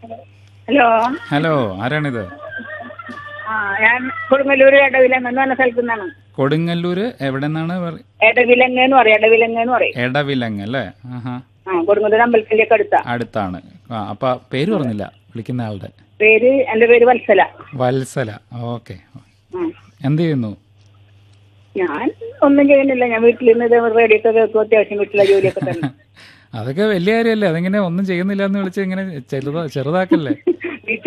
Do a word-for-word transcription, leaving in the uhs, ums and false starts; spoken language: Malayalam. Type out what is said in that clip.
ഹലോ. ഹലോ, ആരാണിത്? ആ ഞാൻ കൊടുങ്ങല്ലൂർ എടവിലങ്ങ് എന്ന് പറഞ്ഞ സ്ഥലത്തു നിന്നാണ്. കൊടുങ്ങല്ലൂര് എവിടെ നിന്നാണ്? എടവിലങ്ങ് എന്ന് പറയും. എടവിലങ്ങ് എന്ന് പറയും. എടവിലങ്ങ് അല്ലേ? ആഹാ, ആ കൊടുങ്ങല്ലൂർ അമ്പലത്തിന്റെ ഒക്കെ അടുത്താ. അടുത്താണ്. ആ, അപ്പൊ പേര് പറഞ്ഞില്ല വിളിക്കുന്ന ആളുടെ പേര് എന്റെ പേര് വത്സല. വത്സല. ഓക്കെ. ഉം. എന്ത് ചെയ്യുന്നു? ഞാൻ ഒന്നും ചെയ്യുന്നില്ല. ഞാൻ വീട്ടിൽ നിന്ന് റേഡിയോ ഒക്കെ കേൾക്കും. അത്യാവശ്യം വീട്ടിലെ ജോലിയൊക്കെ തന്നെ. അതൊക്കെ വലിയ കാര്യമല്ലേ? അതെങ്ങനെ ഒന്നും ചെയ്യുന്നില്ല എന്ന് വിളിച്ച് ഇങ്ങനെ ചെറുതാ ചെറുതാക്കല്ലേ?